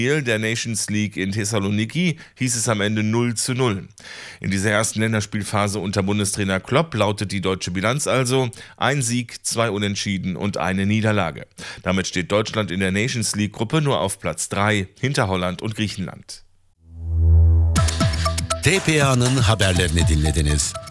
der Nations League in Thessaloniki hieß es am Ende 0:0. In dieser ersten Länderspielphase unter Bundestrainer Klopp lautet die deutsche Bilanz also: 1 Sieg, 2 Unentschieden und 1 Niederlage. Damit steht Deutschland in der Nations League Gruppe nur auf Platz 3 hinter Holland und Griechenland. TPA'nın haberlerini dinlediniz.